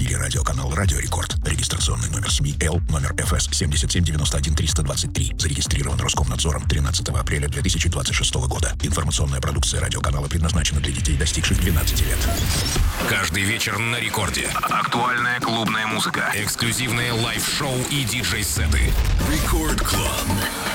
эфире радиоканал «Радио Рекорд». Регистрационный номер СМИ Л, номер ФС 7791-323. Зарегистрирован Роскомнадзором 13 апреля 2026 года. Информационная продукция радиоканала предназначена для детей, достигших 12 лет. Каждый вечер на Рекорде. Актуальная клубная музыка, эксклюзивные лайв-шоу и диджей-сеты. Рекорд Клаб.